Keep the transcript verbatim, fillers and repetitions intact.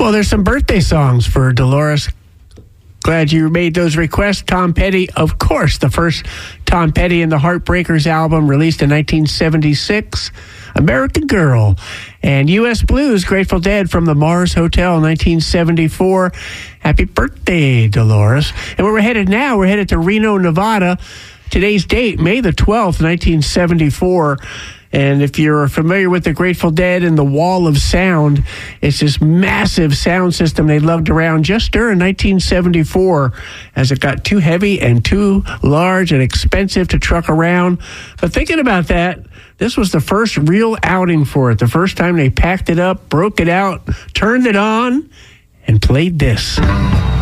Well, there's some birthday songs for Dolores. Glad you made those requests. Tom Petty, of course, the first Tom Petty and the Heartbreakers album released in nineteen seventy-six. American Girl. And U S Blues, Grateful Dead from the Mars Hotel, nineteen seventy-four. Happy birthday, Dolores. And where we're headed now, we're headed to Reno, Nevada. Today's date, May the twelfth, nineteen seventy-four. And if you're familiar with the Grateful Dead and the Wall of Sound, it's this massive sound system they lugged around just during nineteen seventy-four as it got too heavy and too large and expensive to truck around. But thinking about that, this was the first real outing for it. The first time they packed it up, broke it out, turned it on, and played this.